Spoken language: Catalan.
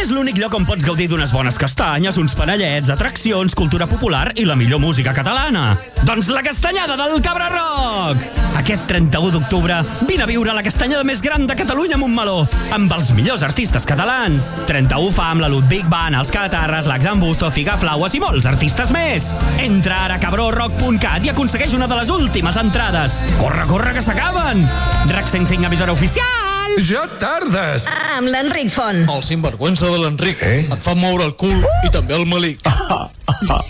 és l'únic lloc on pots gaudir d'unes bones castanyes, uns panellets, atraccions, cultura popular i la millor música catalana. Doncs la Castanyada del Cabra Rock! Aquest 31 d'octubre vine a viure la castanyada més gran de Catalunya a Montmeló, amb els millors artistes catalans. 31 Fam, la Ludwig Band, els Catarres, l'Axambusto, Figaflaues i molts artistes més. Entra ara a cabrorock.cat i aconsegueix una de les últimes entrades. Corre, corre, que s'acaben! RAC 105, emissora oficial! Ja tardes! Amb l'Enric Font. El sinvergüenza de l'Enric. Et fa moure el cul i també el melic.